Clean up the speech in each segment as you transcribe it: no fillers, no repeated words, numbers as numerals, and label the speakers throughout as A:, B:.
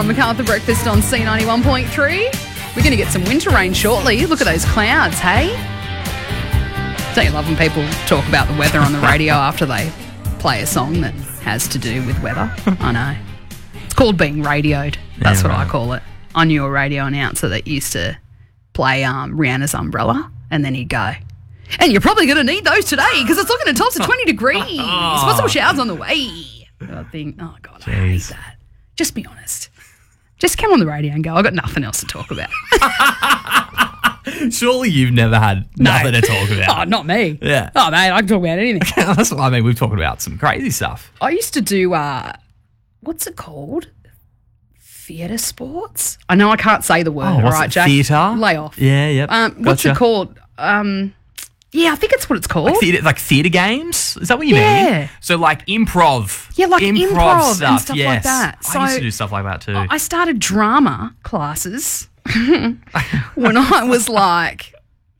A: on MacArthur Breakfast on C91.3. We're going to get some winter rain shortly. Look at those clouds, hey? Don't you love when people talk about the weather on the radio after they play a song that has to do with weather? I know. It's called being radioed. That's what I call it. I knew a radio announcer that used to play Rihanna's Umbrella, and then he'd go, and you're probably going to need those today because it's looking at tops of 20 degrees. Possible showers on the way. I think, oh, God, I hate that. Just be honest. Just come on the radio and go, I've got nothing else to talk about.
B: Surely you've never had nothing to talk about.
A: Oh, not me.
B: Yeah.
A: Oh, mate, I can talk about anything.
B: That's what I mean. We've talked about some crazy stuff.
A: I used to do, what's it called? Theatre sports? I know I can't say the word. All right, Jack.
B: Theatre?
A: Lay off.
B: Yeah, yep.
A: What's it called? Yeah, I think it's what it's called.
B: Like theatre games? Is that what you
A: Yeah.
B: mean? So like improv.
A: Yeah, like improv
B: stuff.
A: and stuff
B: yes.
A: like that. So
B: I used to do stuff like that too.
A: I started drama classes when I was like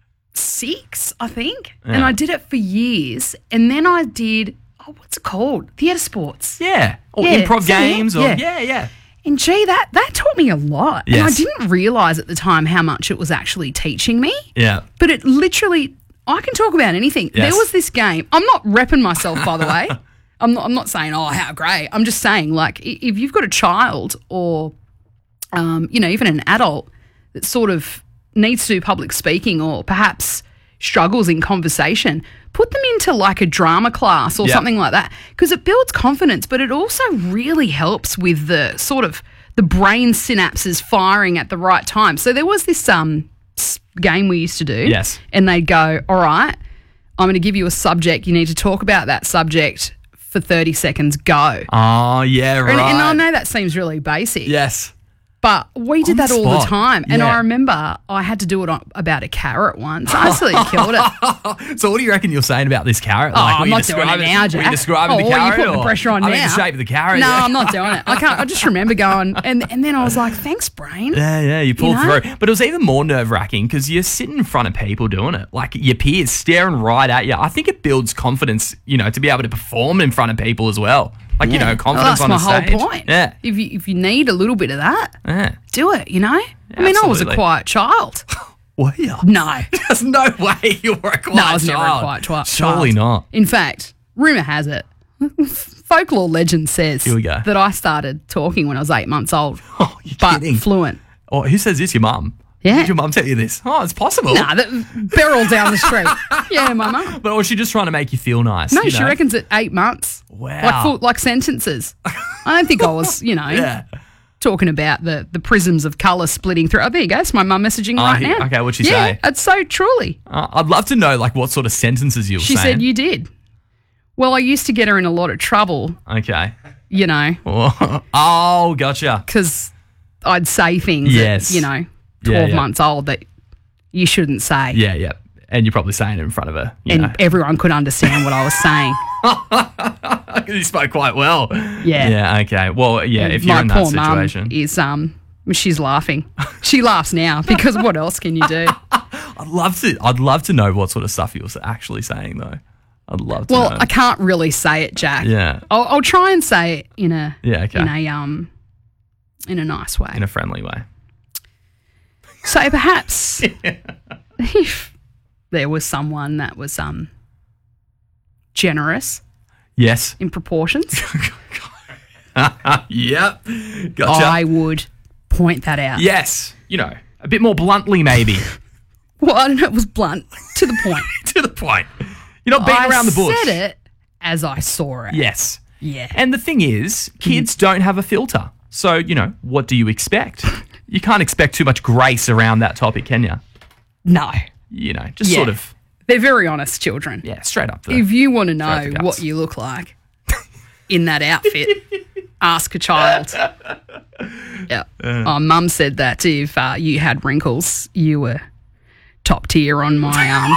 A: 6, I think.
B: Yeah.
A: And I did it for years. And then I did, what's it called? Theatre sports.
B: Yeah. Or
A: Yeah,
B: improv games. Or
A: yeah.
B: yeah.
A: And gee, that taught me a lot.
B: Yes.
A: And I didn't realise at the time how much it was actually teaching me.
B: Yeah.
A: But it literally, I can talk about anything.
B: Yes.
A: There was this game. I'm not repping myself, by the way. I'm not saying, oh, how great. I'm just saying, like, if you've got a child or, even an adult that sort of needs to do public speaking or perhaps struggles in conversation, put them into like a drama class or something like that because it builds confidence, but it also really helps with the sort of the brain synapses firing at the right time. So there was this game we used to do.
B: Yes.
A: And they'd go, all right, I'm going to give you a subject. You need to talk about that subject for 30 seconds. Go.
B: Oh, yeah, right.
A: And I know that seems really basic.
B: Yes.
A: But we did
B: On
A: that
B: the
A: all the
B: spot.
A: time. And
B: Yeah.
A: I remember I had to do it about a carrot once. I absolutely killed it.
B: So what do you reckon you're saying about this carrot?
A: I'm
B: were you
A: not doing it now, Jack.
B: Were you describing the
A: you're
B: carrot?
A: putting the
B: or-
A: pressure on
B: I
A: now.
B: mean, the shape of the carrot.
A: No,
B: yeah.
A: I'm not doing it. I can't. I just remember going, and then I was like, thanks, brain.
B: Yeah, you pulled
A: know?
B: through. But it was even more nerve-wracking because you're sitting in front of people doing it, like your peers staring right at you. I think it builds confidence, to be able to perform in front of people as well. Like, confidence on the stage.
A: That's my whole point.
B: Yeah.
A: If you need a little bit of that,
B: Yeah.
A: do it, I mean, I was a
B: absolutely.
A: quiet child.
B: Were you?
A: No.
B: There's no way you were a quiet child.
A: No, I was never a quiet child.
B: Surely not.
A: In fact, rumour has it, folklore legend says
B: Here we go.
A: that I started talking when I was 8 months old,
B: Oh, you're
A: but
B: kidding.
A: fluent.
B: Oh, who says this? Your mum?
A: Yeah.
B: Did your mum tell you this? Oh, it's possible.
A: Nah, Beryl down the street. Yeah, my mum.
B: But was she just trying to make you feel nice?
A: No, she reckons at 8 months.
B: Wow.
A: Like sentences. I don't think I was,
B: Yeah.
A: talking about the prisms of colour splitting through. Oh, there you go. It's my mum messaging right now.
B: Okay, what'd she
A: Yeah,
B: say?
A: it's so truly.
B: I'd love to know, like, what sort of sentences you were
A: She
B: saying.
A: said you did. Well, I used to get her in a lot of trouble,
B: Okay.
A: because
B: Oh, gotcha.
A: I'd say things
B: Yes.
A: at, 12
B: Yeah.
A: months old that you shouldn't say.
B: Yeah. And you're probably saying it in front of her.
A: And everyone could understand what I was saying.
B: Because you spoke quite well.
A: Yeah.
B: Yeah, okay. Well, yeah,
A: And
B: if you're in that
A: my poor
B: situation.
A: mum is, she's laughing. She laughs now because what else can you do?
B: I'd love to know what sort of stuff you're actually saying, though. I'd love to
A: Well,
B: know.
A: I can't really say it, Jack.
B: Yeah.
A: I'll try and say it in a
B: Yeah, okay.
A: in a nice way.
B: In a friendly way.
A: So perhaps if there was someone that was generous
B: Yes.
A: in proportions,
B: Yep. Gotcha.
A: I would point that out.
B: Yes. A bit more bluntly, maybe.
A: Well, I don't know, it was blunt, to the point.
B: To the point. You're not beating around the bush.
A: I said it as I saw it.
B: Yes.
A: Yeah.
B: And the thing is, kids don't have a filter. So, what do you expect? You can't expect too much grace around that topic, can you?
A: No.
B: Just
A: Yeah.
B: sort of,
A: They're very honest children.
B: yeah, straight up.
A: If you want to
B: Straight
A: know
B: to guts.
A: what you look like in that outfit, ask a child. Yeah. Mum said that if you had wrinkles, you were top tier on my